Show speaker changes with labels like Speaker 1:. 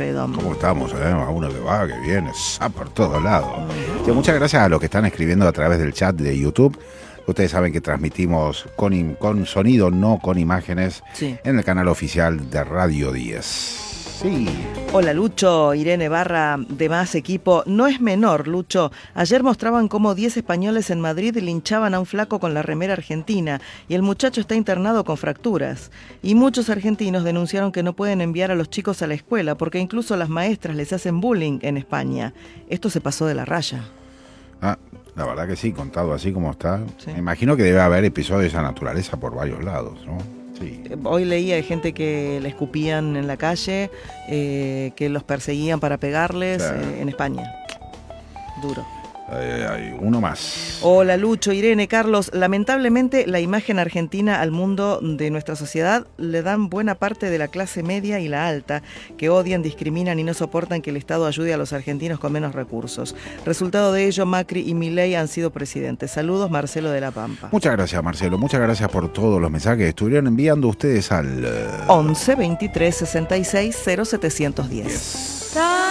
Speaker 1: Alfredo.
Speaker 2: ¿Cómo estamos? A uno que va, que viene, está por todos lados. Sí, muchas gracias a los que están escribiendo a través del chat de YouTube. Ustedes saben que transmitimos con sonido, no con imágenes,
Speaker 1: Sí.
Speaker 2: en el canal oficial de Radio 10. Sí.
Speaker 1: Hola Lucho, Irene Barra de Más Equipo. No es menor, Lucho. Ayer mostraban cómo 10 españoles en Madrid linchaban a un flaco con la remera argentina y el muchacho está internado con fracturas. Y muchos argentinos denunciaron que no pueden enviar a los chicos a la escuela porque incluso las maestras les hacen bullying en España. Esto se pasó de la raya.
Speaker 2: La verdad que sí, contado así como está.
Speaker 1: Sí.
Speaker 2: Me imagino que debe haber episodios de esa naturaleza por varios lados, ¿no? Sí.
Speaker 1: Hoy leía de gente que le escupían en la calle, que los perseguían para pegarles,
Speaker 2: Claro.
Speaker 1: en España. Duro.
Speaker 2: Hay uno más.
Speaker 1: Hola Lucho, Irene, Carlos. Lamentablemente la imagen argentina al mundo de nuestra sociedad le dan buena parte de la clase media y la alta, que odian, discriminan y no soportan que el Estado ayude a los argentinos con menos recursos. Resultado de ello, Macri y Milei han sido presidentes. Saludos, Marcelo de la Pampa.
Speaker 2: Muchas gracias, Marcelo. Muchas gracias por todos los mensajes que estuvieron enviando ustedes al
Speaker 1: 11 23 66 0710.